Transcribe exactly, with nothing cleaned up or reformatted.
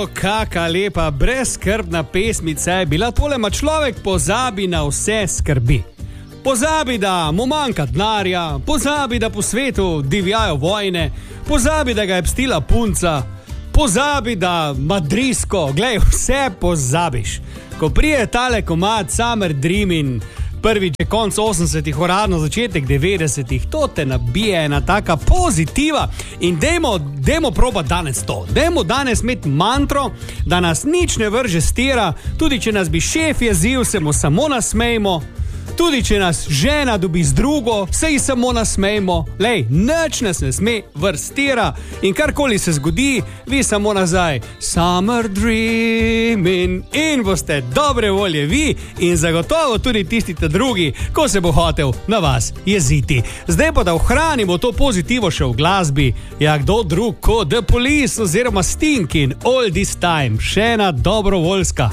O, kaka lepa, brezskrbna pesmica je bila tole, ma človek pozabi na vse skrbi. Pozabi, da mu manjka denarja, pozabi, da po svetu divjajo vojne, pozabi, da ga je pstila punca, pozabi, da madrisko, glej, vse pozabiš. Ko prije tale komad Summer Dream in prvič je konc osemdesetih, uradno začetek devetdesetih, to te nabije ena taka pozitiva in dajmo, dajmo proba danes to. Dajmo danes imeti mantro, da nas nič ne vrže stira, tudi če nas bi šef jezil, se mu samo nasmejmo. Tudi če nas žena dobi z drugo, se ji samo nasmejmo. Lej, nič nas ne sme vrstira in karkoli se zgodi, vi samo nazaj Summer dreaming in boste dobre volje vi in zagotovo tudi tisti ta drugi, ko se bo hotel na vas jeziti. Zdaj pa da ohranimo to pozitivo še v glasbi, ja kdo drug kot The Police oziroma Sting in All This Time, še ena dobrovoljska.